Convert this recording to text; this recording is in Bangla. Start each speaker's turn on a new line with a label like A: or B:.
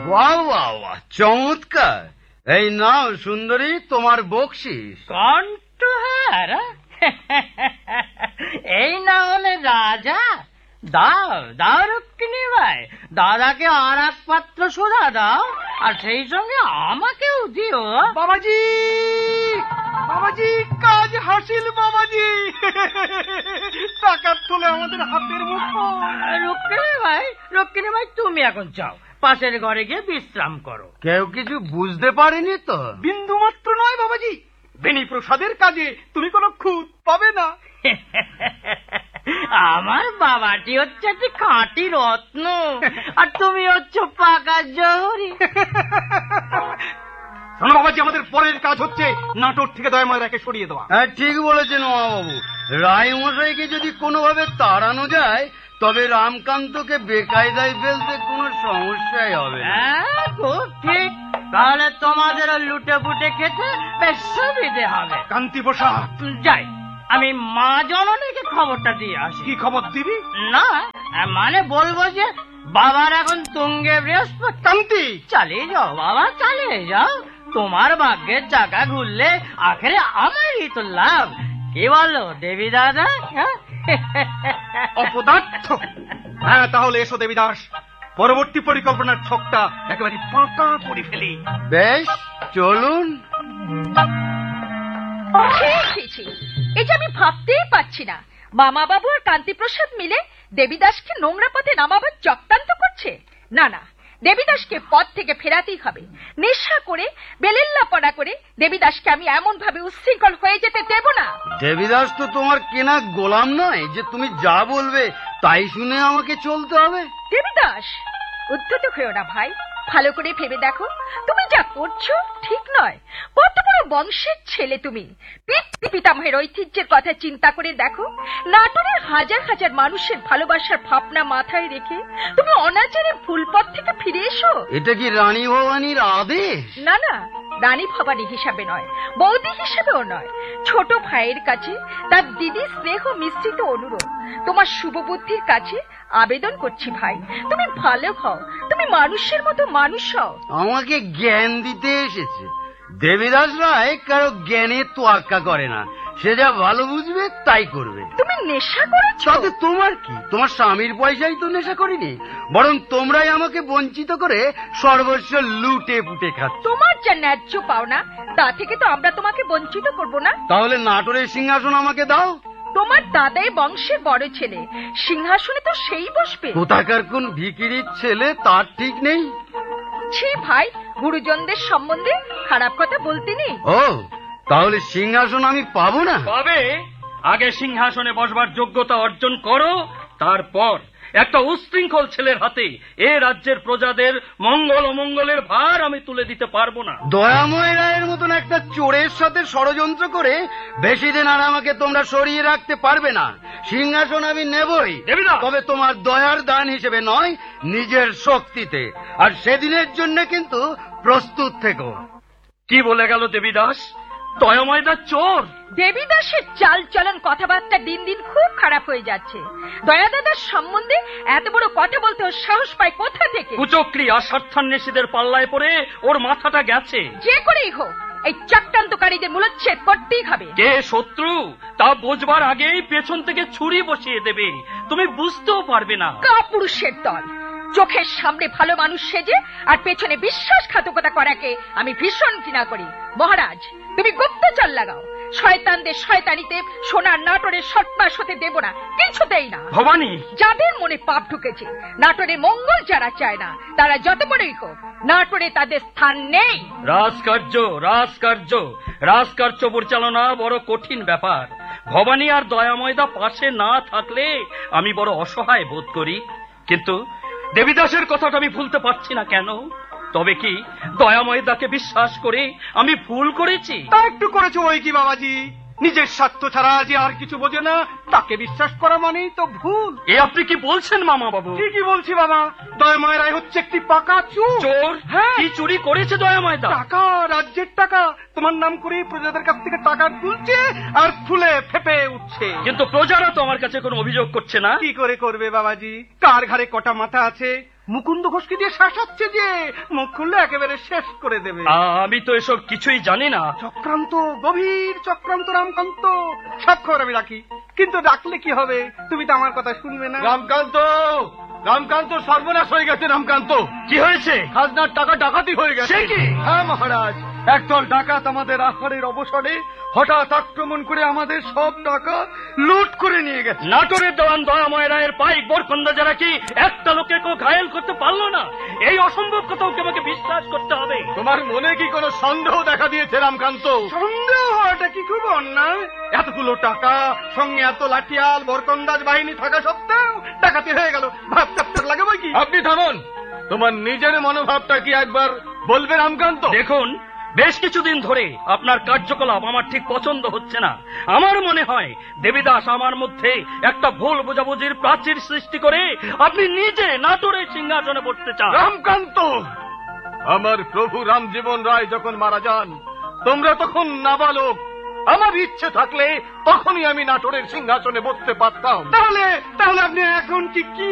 A: বাহ বাহ বাহ, চমৎকার। এই নাও সুন্দরী, তোমার বকশিস।
B: কণ্ঠহার, এই না হলে রাজা। দাও দাও রুক্মিণী ভাই, দাদাকে আর এক পাত্র সোজা দাও, আর সেই সঙ্গে আমাকেও দিও।
C: বাবাজি, বাবাজি, কাজ হাসিল বাবাজি। টাকার তোলে আমাদের হাতের মুঠো।
B: রুক্মিণী ভাই তুমি এখন যাও, পাশের ঘরে গিয়ে বিশ্রাম করো।
A: কেউ কিছু বুঝতে পারেনি তো?
C: বিন্দু মাত্র নয় বাবাজি, বেনি প্রসাদের কাজে তুমি কোনো খুঁত পাবে না।
B: আমার বাবাটি হচ্ছে একটি খাঁটি রত্ন, আর তুমি হচ্ছে পাকা জহরি।
C: শোনো বাবাজি, আমাদের পরের কাজ হচ্ছে নাটোর থেকে দয়াময়রাকে সরিয়ে দেওয়া।
A: হ্যাঁ, ঠিক বলেছেন মহাবাবু। রায় মশাইকে যদি কোনোভাবে তাড়ানো যায় তবে রামকান্তকে বেকায়দায় ফেলতে কোনো সমস্যাই হবে না।
B: হ্যাঁ, খুব ঠিক। তাহলে তোমাদেরও লুটে পুটে খেতে বেশ সুবিধে হবে।
C: কান্তি প্রসাদ,
B: যাই, আমি মা জননীকে খবরটা দিয়ে আসি।
C: কি খবর দিবি?
B: না, মানে বলবো যে বাবার এখন তুঙ্গে বৃহস্পতি।
C: কান্তি,
B: চালিয়ে যাও বাবা, চালিয়ে যাও। তোমার ভাগ্যের চাকা ঘুরলে আখেরে আমারই তো লাভ। কি বলো দেবী দাদা?
C: অপদার্থ। হ্যাঁ, তাহলে এসো দেবীদাস, পরবর্তী পরিকল্পনার ছকটা একেবারে পাকা করে ফেলি।
A: বেশ, চলুন।
D: এই যে আমি ভাবতেই পাচ্ছি না, মামা বাবু আর কান্তিপ্রসাদ মিলে দেবীদাসকে নোংরা পথে নামাবার চক্রান্ত করছে। না না, দেবীদাসকে পথ থেকে ফেরাতেই হবে। নেশা করে বেলেল্লাপনা করে দেবীদাসকে আমি এমন ভাবে উচ্ছৃঙ্খল হয়ে যেতে দেব না।
A: দেবীদাস তো তোমার কেনা গোলাম নয় যে তুমি যা বলবে তাই শুনে আমাকে চলতে হবে।
D: দেবীদাস, উদ্ধত হয়েও না ভাই, ভালো করে ভেবে দেখো, তুমি যা করছো ঠিক নয়। কত বড় বংশের ছেলে তুমি। পিতামহের ঐতিহ্যের কথা চিন্তা করে দেখো, নাটোরের হাজার হাজার মানুষের ভালোবাসার ভাবনা মাথায় রেখে তুমি অনাচারে ভুল পথ থেকে ফিরে এসো।
A: এটা কি রানী ভবানীর আদেশ?
D: না না, রানী ভবানী হিসাবে নয়, বৌদি হিসেবেও নয়, ছোট ভাইয়ের কাছে তার দিদি স্নেহ মিশ্রিত অনুরোধ। তোমার শুভ বুদ্ধির কাছে আবেদন করছি ভাই, তুমি ভালো হও, তুমি মানুষের মতো মানুষ হও।
A: আমাকে জ্ঞান দিতে এসেছে। দেবীদাস রায় কারো জ্ঞানে তোয়াক্কা করে না, সে যা ভালো বুঝবে তাই করবে।
D: তুমি নেশা করেছো?
A: তাতে তোমার কি? তোমার স্বামীর পয়সাই তো নেশা করিনি, বরং তোমরাই আমাকে বঞ্চিত করে সর্বস্ব লুটে পুটে খাচ্ছ।
D: তোমার যা ন্যায্য পাওনা তা থেকে তো আমরা তোমাকে বঞ্চিত করব না।
A: তাহলে নাটোরের সিংহাসন আমাকে দাও।
D: তোমার দাদাই বংশের বড় ছেলে, সিংহাসনে তো সেই বসবে।
A: কোথাকার কোন ভিখিরির ছেলে তার ঠিক নেই।
D: ছি ভাই, গুরুজনদের সম্বন্ধে খারাপ কথা বলতে নেই।
A: ও, তাহলে সিংহাসন আমি পাবো না?
E: তবে আগে সিংহাসনে বসবার যোগ্যতা অর্জন করো, তারপর একটা উচ্ছৃঙ্খল ছেলের হাতে এ রাজ্যের প্রজাদের মঙ্গল অমঙ্গলের ভার আমি তুলে দিতে পারবো না।
A: দয়াময় রায়ের মতন একটা চোরের সাথে ষড়যন্ত্র করে বেশি দিন আর আমাকে তোমরা সরিয়ে রাখতে পারবে না। সিংহাসন আমি নেবই, তবে তোমার দয়ার দান হিসেবে নয়, নিজের শক্তিতে। আর সেদিনের জন্য কিন্তু প্রস্তুত থেকো।
E: কি বলে গেল দেবীদাস? দয়াময়দা চোর?
D: দেবীদাসের চাল চলন কথাবার্তা দিন দিন খুব খারাপ হয়ে যাচ্ছে। দয়াদাদার সম্বন্ধে এত বড় কথা বলতে ওর সাহস পায় কোথা থেকে?
E: কুচক্রী আর স্বার্থান্বেষীদের পাল্লায় পড়ে ওর মাথাটা গেছে।
D: যে করেই হোক এই চক্রান্তকারীদের মূলচ্ছেদ করতেই হবে।
E: কে শত্রু তা বুঝবার আগেই পেছন থেকে ছুরি বসিয়ে দেবে, তুমি বুঝতেও পারবে না।
D: কাপুরুষের দল, চোখের সামনে ভালো মানুষ সেজে আর পেছনে বিশ্বাসঘাতকতা করাকে আমি ভীষণ ঘৃণা করি। মহারাজ, তুমি গুপ্তচর লাগাও, শয়তানদের শয়তানিতে সোনার নাটোরের সৎমাস হতে দেব না, কিছুতেই না।
E: ভবানী,
D: যাদের মনে পাপ ঢুকেছে, নাটোরে মঙ্গল যারা চায় না, তারা যত বড়ই হোক, নাটোরে তাদের স্থান নেই।
E: রাজকার্য পরিচালনা বড় কঠিন ব্যাপার। ভবানী আর দয়াময়দা পাশে না থাকলে আমি বড় অসহায় বোধ করি। কিন্তু দেবীদাসের কথাটা আমি ভুলতে পারছি না কেন? তবে কি দয়াময়দাকে বিশ্বাস করে আমি ভুল করেছি?
C: তা একটু করেছো ওই কি বাবাজি, নিজের স্বার্থ ছাড়া যে আর কিছু বোঝে না তাকে বিশ্বাস করা মানেই তো ভুল।
E: এ আপনি কি বলছেন মামা বাবু?
C: ঠিকই বলছি বাবা, দয়াময় রায় হচ্ছে একটি পাকা চোর।
E: হ্যাঁ, কি চুরি করেছে দয়াময়দা?
C: টাকা, রাজ্যের টাকা, তোমার নাম করে প্রজাদের কাছ থেকে টাকা তুলছে আর ফুলে ফেপে উঠছে।
E: কিন্তু প্রজারা তো আমার কাছে কোনো অভিযোগ করছে না।
C: কি করে করবে বাবাজি, কার ঘাড়ে কটা মাথা আছে? মুকুন্দ ঘোষকে দিয়ে শাসাচ্ছে যে মুখ খুললে একেবারে শেষ করে দেবে।
E: আমি তো এসব কিছুই জানি না।
C: চক্রান্ত, গভীর চক্রান্ত রামকান্ত, সব খবর আমি রাখি, কিন্তু ডাকলে কি হবে? তুমি তো আমার কথা শুনবে না।
A: রামকান্ত, রামকান্ত, সর্বনাশ হয়ে গেছে রামকান্ত।
E: কি হয়েছে?
A: খাজনার টাকা ডাকাতি হয়ে গেছে।
E: সে কি?
A: হ্যাঁ মহারাজ, একদল ডাকাত আমাদের আহারের অবসরে হঠাৎ আক্রমণ করে আমাদের সব টাকা লুট করে নিয়ে গেছে।
E: নাটোরের দেওয়ান দয়াময় রায়ের পাইক বরকন্দা যারা কি একটা লোকে কেউ ঘায়েল করতে পারলো না? এই অসম্ভব কথাও কি আমাকে বিশ্বাস করতে হবে?
A: তোমার মনে কি কোনো সন্দেহ দেখা দিয়েছে রামকান্ত?
C: সন্দেহ হওয়াটা কি খুব অন্যায়? এতগুলো টাকা, সঙ্গে এত লাঠিয়াল বরকন্দাজ বাহিনী থাকা সত্ত্বেও ডাকাতি হয়ে গেল, ভাবতে লাগে বই কি?
A: আপনি থামুন, তোমার নিজের মনোভাবটা কি একবার বলবে রামকান্ত?
E: দেখুন, বেশ কিছুদিন ধরে আপনার কার্যকলাপ আমার ঠিক পছন্দ হচ্ছে না। আমার মনে হয় দেবীদাস আমার মধ্যে একটা ভুল বোঝাবুঝির প্রাচীর সৃষ্টি করে আপনি নিজে নাটোরের সিংহাসনে বসতে চান।
A: রামকান্ত, আমার প্রভু রামজীবন রায় যখন মারা যান তোমরা তখন নাবালক। আমার ইচ্ছে থাকলে তখনই আমি নাটোরের সিংহাসনে বসতে পারতাম।
C: তাহলে আপনি এখন কি